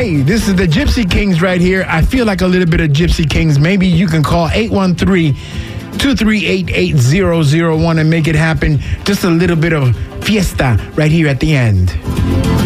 Hey, this is the Gypsy Kings right here. I feel like a little bit of Gypsy Kings. Maybe you can call 813-238-8001 and make it happen. Just a little bit of fiesta right here at the end.